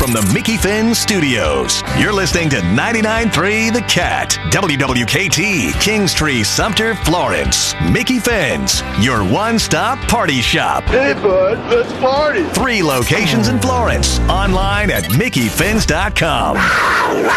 from the Mickey Finn Studios. You're listening to 99.3 The Cat, WWKT, Kingstree, Sumter, Florence. Mickey Finn's, your one-stop party shop. Hey, bud, let's party. 3 locations in Florence. Online at MickeyFinns.com.